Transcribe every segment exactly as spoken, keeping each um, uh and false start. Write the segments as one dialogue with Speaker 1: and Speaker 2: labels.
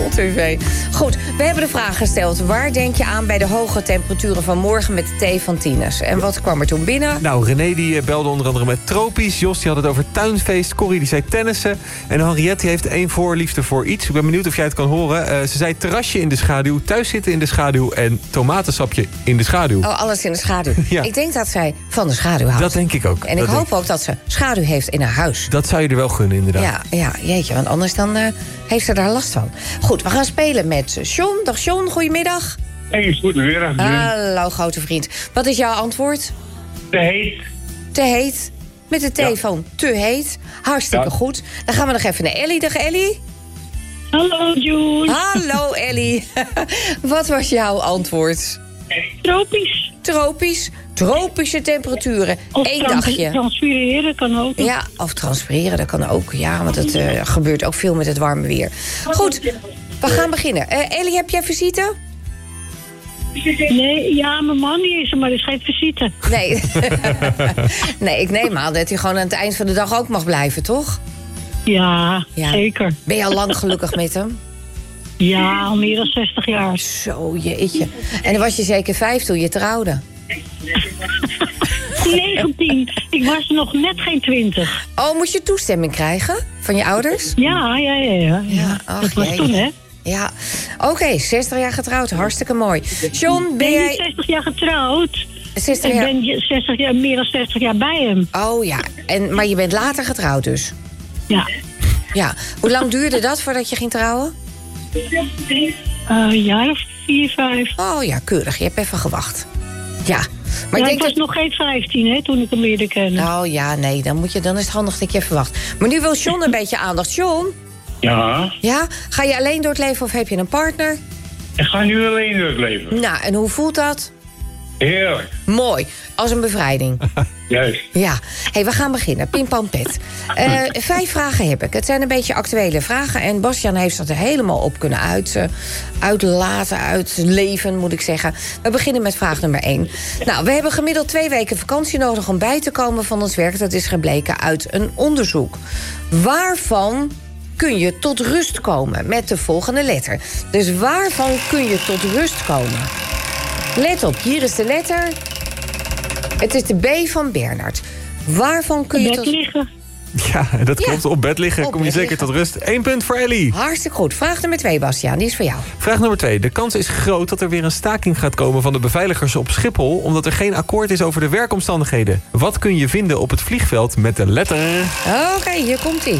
Speaker 1: schooltv. Goed, we hebben de vraag gesteld. Waar denk je aan bij de hoge temperaturen van morgen met de thee van Tinus? En wat kwam er toen binnen?
Speaker 2: Nou, René die belde onder andere met tropisch. Jos die had het over tuinfeest. Corrie die zei tennissen. En Henriette die heeft één voorliefde voor iets. Ik ben benieuwd of jij het kan horen. Uh, ze zei terrasje in de schaduw, thuis zitten in de schaduw... en tomatensapje in de schaduw.
Speaker 1: Oh, alles in de schaduw.
Speaker 2: Ja.
Speaker 1: Ik denk dat zij van de schaduw houdt.
Speaker 2: Dat denk ik ook.
Speaker 1: En
Speaker 2: dat
Speaker 1: ik hoop ook dat ze schaduw heeft in haar huis.
Speaker 2: Dat zou je er wel gunnen, inderdaad.
Speaker 1: Ja, ja, jeetje, want anders dan uh, heeft ze daar last van. Goed, we gaan spelen met John. Dag John, goedemiddag.
Speaker 3: Hey, goedemiddag.
Speaker 1: Hallo, grote vriend. Wat is jouw antwoord?
Speaker 3: Te heet.
Speaker 1: Te heet. Met de telefoon ja. Te heet. Hartstikke ja. goed. Dan gaan we nog even naar Ellie. Dag Ellie.
Speaker 4: Hallo June.
Speaker 1: Hallo Ellie. Wat was jouw antwoord?
Speaker 4: Tropisch.
Speaker 1: Tropisch. Tropische temperaturen.
Speaker 4: Of
Speaker 1: Eén
Speaker 4: trans-
Speaker 1: dagje.
Speaker 4: transpireren kan ook.
Speaker 1: Ja, of transpireren, dat kan ook. Ja, want het uh, gebeurt ook veel met het warme weer. Goed, we gaan beginnen. Uh, Ellie, heb jij visite?
Speaker 4: Nee, ja, mijn man die is er, maar er is geen visite.
Speaker 1: Nee. Nee, ik neem aan dat hij gewoon aan het eind van de dag ook mag blijven, toch?
Speaker 4: Ja, ja. Zeker.
Speaker 1: Ben je al lang gelukkig met hem?
Speaker 4: Ja, al meer dan zestig jaar.
Speaker 1: Zo, jeetje. En dan was je zeker vijf toen je trouwde?
Speaker 4: negentien. Ik was nog net geen twintig.
Speaker 1: Oh, moest je toestemming krijgen van je ouders?
Speaker 4: Ja, ja, ja. ja.
Speaker 1: ja ach,
Speaker 4: dat was
Speaker 1: jee.
Speaker 4: toen, hè?
Speaker 1: Ja, oké, okay, zestig jaar getrouwd, hartstikke mooi. John, ben,
Speaker 4: ben
Speaker 1: jij...
Speaker 4: niet zestig jaar getrouwd.
Speaker 1: zestig jaar...
Speaker 4: Ik ben zestig jaar, meer dan zestig jaar bij hem.
Speaker 1: Oh ja, en, maar je bent later getrouwd dus?
Speaker 4: Ja.
Speaker 1: Ja, hoe lang duurde dat voordat je ging trouwen?
Speaker 4: Uh, een jaar of vier, vijf.
Speaker 1: Oh ja, keurig, je hebt even gewacht. Ja. Maar
Speaker 4: ja,
Speaker 1: ik, denk
Speaker 4: ik was
Speaker 1: dat...
Speaker 4: nog geen vijftien, hè, toen ik hem leerde kennen.
Speaker 1: Oh ja, nee, dan, moet je, dan is het handig dat je even wacht. Maar nu wil John een beetje aandacht. John?
Speaker 3: Ja?
Speaker 1: Ja? Ga je alleen door het leven of heb je een partner?
Speaker 3: Ik ga nu alleen door het leven.
Speaker 1: Nou, en hoe voelt dat?
Speaker 3: Heerlijk.
Speaker 1: Mooi, als een bevrijding.
Speaker 3: Juist.
Speaker 1: Ja, hey, we gaan beginnen. Pim pam pet. Uh, vijf vragen heb ik. Het zijn een beetje actuele vragen. En Bastiaan heeft dat er helemaal op kunnen uit, uh, uitlaten, uitleven, moet ik zeggen. We beginnen met vraag nummer één. Nou, we hebben gemiddeld twee weken vakantie nodig om bij te komen van ons werk. Dat is gebleken uit een onderzoek. Waarvan kun je tot rust komen? Met de volgende letter. Dus waarvan kun je tot rust komen? Let op, hier is de letter. Het is de B van Bernard. Waarvan kun je
Speaker 4: bed
Speaker 1: tot...
Speaker 4: liggen.
Speaker 2: Ja, dat klopt.
Speaker 1: Ja.
Speaker 2: Op bed liggen
Speaker 1: Op
Speaker 2: kom je
Speaker 1: bed
Speaker 2: zeker
Speaker 1: liggen.
Speaker 2: tot rust. Eén punt voor Ellie.
Speaker 1: Hartstikke goed. Vraag nummer twee, Bastiaan. Die is voor jou.
Speaker 2: Vraag nummer twee. De kans is groot dat er weer een staking gaat komen van de beveiligers op Schiphol, omdat er geen akkoord is over de werkomstandigheden. Wat kun je vinden op het vliegveld met de letter...
Speaker 1: Oké, okay, hier komt-ie.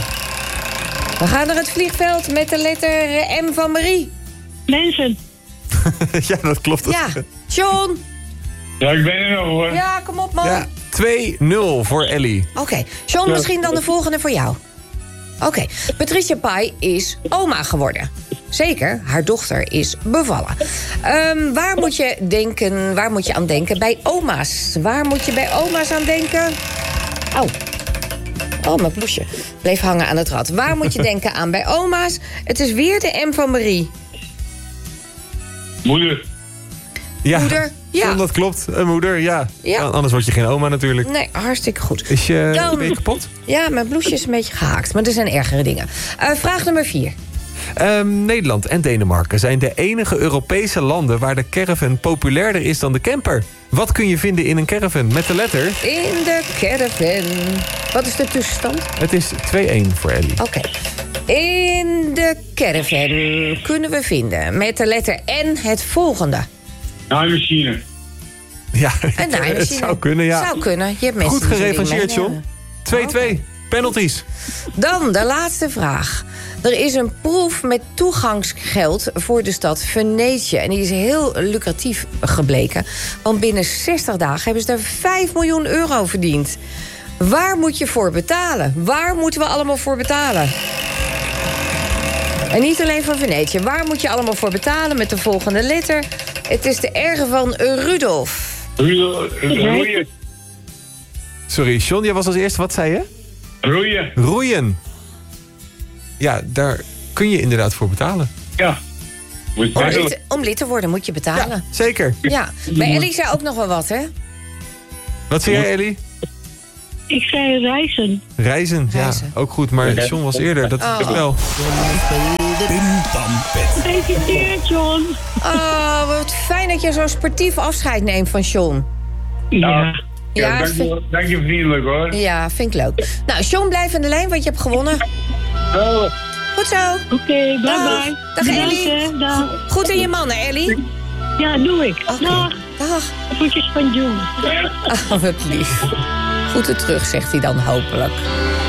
Speaker 1: We gaan naar het vliegveld met de letter M van Marie.
Speaker 4: Mensen.
Speaker 2: Ja, dat klopt.
Speaker 1: Ja, John.
Speaker 3: Ja, ik ben er nog hoor.
Speaker 1: Ja, kom op man.
Speaker 2: Ja, twee nul voor Ellie.
Speaker 1: Oké, okay. John, misschien dan de volgende voor jou. Oké, okay. Patricia Pai is oma geworden. Zeker, haar dochter is bevallen. Um, waar moet je denken, waar moet je aan denken bij oma's? Waar moet je bij oma's aan denken? Oh. Oh, mijn bloesje bleef hangen aan het rad. Waar moet je denken aan bij oma's? Het is weer de M van Marie.
Speaker 3: Moeder.
Speaker 2: Ja,
Speaker 1: moeder, ja.
Speaker 2: Dat klopt. Een moeder, ja.
Speaker 1: ja.
Speaker 2: Anders word je geen oma natuurlijk.
Speaker 1: Nee, hartstikke goed.
Speaker 2: Is je
Speaker 1: Dan,
Speaker 2: een beetje kapot?
Speaker 1: Ja, mijn bloesje is een beetje gehaakt. Maar er zijn ergere dingen. Uh, vraag nummer vier.
Speaker 2: Um, Nederland en Denemarken zijn de enige Europese landen waar de caravan populairder is dan de camper. Wat kun je vinden in een caravan met de letter?
Speaker 1: In de caravan. Wat is de tussenstand?
Speaker 2: Het is twee één voor Ellie.
Speaker 1: Oké. Okay. In de caravan kunnen we vinden met de letter N het volgende.
Speaker 3: Naaimachine.
Speaker 2: Ja,
Speaker 1: een naaimachine.
Speaker 2: Het zou kunnen, ja.
Speaker 1: Zou kunnen. Je hebt mensen
Speaker 2: goed gerevancheerd, John. twee twee. Okay. Penalties.
Speaker 1: Dan de laatste vraag. Er is een proef met toegangsgeld voor de stad Venetië. En die is heel lucratief gebleken. Want binnen zestig dagen hebben ze daar vijf miljoen euro verdiend. Waar moet je voor betalen? Waar moeten we allemaal voor betalen? En niet alleen van Venetië. Waar moet je allemaal voor betalen met de volgende letter? Het is de R van Rudolf.
Speaker 3: Rudolf. Roeien.
Speaker 2: Sorry, John, jij was als eerste. Wat zei je?
Speaker 3: Roeien.
Speaker 2: Roeien. Ja, daar kun je inderdaad voor betalen.
Speaker 3: Ja.
Speaker 1: Om lid, om lid te worden moet je betalen.
Speaker 2: Ja, zeker.
Speaker 1: Ja, maar Ellie zei ook nog wel wat, hè?
Speaker 2: Wat zie jij, Ellie?
Speaker 4: Ik zei reizen.
Speaker 2: Reizen,
Speaker 1: Reizen.
Speaker 2: ja, ook goed. Maar John was eerder, dat
Speaker 1: Oh.
Speaker 2: is wel.
Speaker 4: Gefeliciteerd, John.
Speaker 1: Oh, wat fijn dat je zo sportief afscheid neemt van John.
Speaker 3: Ja.
Speaker 4: Ja.
Speaker 3: Ja,
Speaker 1: Ja,
Speaker 3: dank, je, dank je vriendelijk hoor.
Speaker 1: Ja, vind ik leuk. Nou, John, blijf in de lijn, want je hebt gewonnen.
Speaker 3: Wel,
Speaker 1: Goed zo.
Speaker 4: Oké, bye
Speaker 1: Dag.
Speaker 4: bye.
Speaker 1: Dag,
Speaker 4: Bedankt,
Speaker 1: Ellie.
Speaker 4: hè. Dag.
Speaker 1: Goed in je mannen, Ellie.
Speaker 4: Ja, doe ik.
Speaker 1: Oké.
Speaker 4: Dag.
Speaker 1: Dag.
Speaker 4: Groetjes van John.
Speaker 1: Oh, wat lief. Groeten terug, zegt hij dan hopelijk.